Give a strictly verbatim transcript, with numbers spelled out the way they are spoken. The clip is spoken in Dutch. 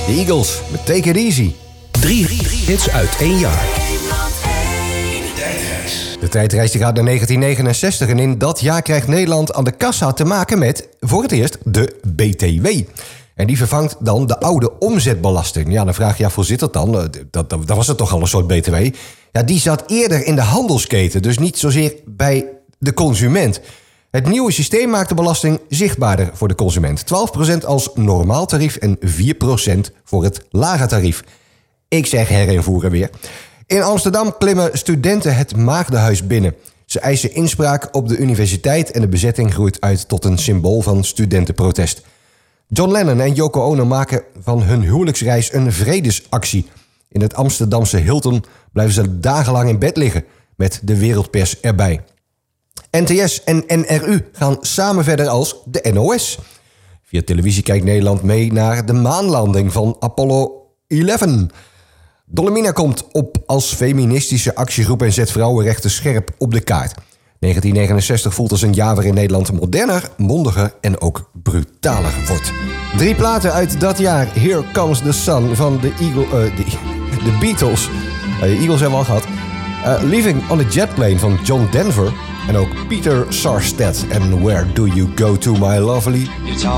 De Eagles met Take It Easy. Drie hits uit één jaar. De tijdreis die gaat naar negentien negenenzestig en in dat jaar krijgt Nederland aan de kassa te maken met, voor het eerst, de B T W. En die vervangt dan de oude omzetbelasting. Ja, dan vraag je, ja, hoe zit dat dan? Dat, dat, dat was het toch al een soort B T W? Ja, die zat eerder in de handelsketen, dus niet zozeer bij de consument. Het nieuwe systeem maakt de belasting zichtbaarder voor de consument. twaalf procent als normaal tarief en vier procent voor het lage tarief. Ik zeg herinvoeren weer. In Amsterdam klimmen studenten het Maagdenhuis binnen. Ze eisen inspraak op de universiteit en de bezetting groeit uit tot een symbool van studentenprotest. John Lennon en Yoko Ono maken van hun huwelijksreis een vredesactie. In het Amsterdamse Hilton blijven ze dagenlang in bed liggen met de wereldpers erbij. N T S en N R U gaan samen verder als de N O S. Via televisie kijkt Nederland mee naar de maanlanding van Apollo elf. Dolomina komt op als feministische actiegroep en zet vrouwenrechten scherp op de kaart. negentien negenenzestig voelt als een jaar waarin Nederland moderner, mondiger en ook brutaler wordt. Drie platen uit dat jaar. Here Comes the Sun van de Eagle, uh, de, de Beatles. Uh, de Eagles hebben we al gehad. Uh, Leaving on a Jet Plane van John Denver. En ook Peter Sarstedt en Where Do You Go To My Lovely. You talk